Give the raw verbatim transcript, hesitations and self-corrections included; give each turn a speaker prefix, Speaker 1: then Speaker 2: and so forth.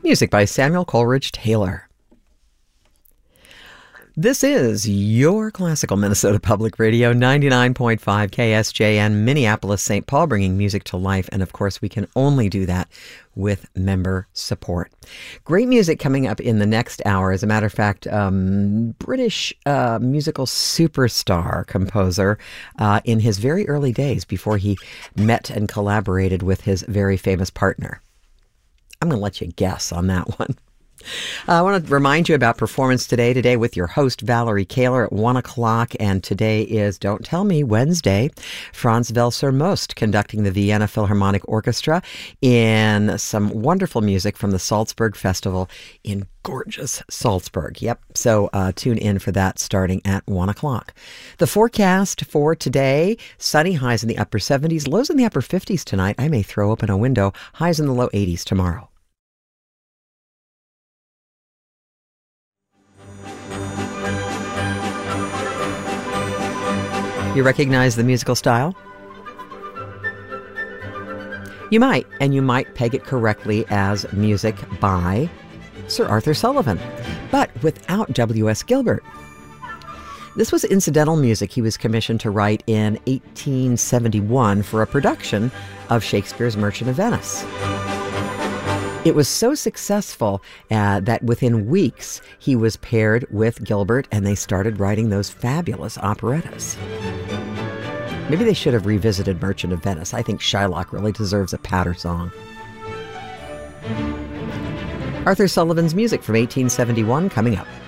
Speaker 1: Music by Samuel Coleridge Taylor. This is your classical Minnesota Public Radio, ninety-nine point five K S J N, Minneapolis, Saint Paul, bringing music to life. And of course, we can only do that with member support. Great music coming up in the next hour. As a matter of fact, um, British uh, musical superstar composer uh, in his very early days before he met and collaborated with his very famous partner. I'm going to let you guess on that one. Uh, I want to remind you about Performance Today, today with your host, Valerie Kaler, at one o'clock. And today is, don't tell me, Wednesday. Franz Welser Most conducting the Vienna Philharmonic Orchestra in some wonderful music from the Salzburg Festival in gorgeous Salzburg. Yep. So uh, tune in for that starting at one o'clock. The forecast for today, sunny, highs in the upper seventies, lows in the upper fifties tonight. I may throw open a window, highs in the low eighties tomorrow. You recognize the musical style? You might, and you might peg it correctly as music by Sir Arthur Sullivan, but without W S Gilbert. This was incidental music he was commissioned to write in eighteen seventy-one for a production of Shakespeare's Merchant of Venice. It was so successful uh, that within weeks he was paired with Gilbert and they started writing those fabulous operettas. Maybe they should have revisited Merchant of Venice. I think Shylock really deserves a patter song. Arthur Sullivan's music from eighteen seventy-one coming up.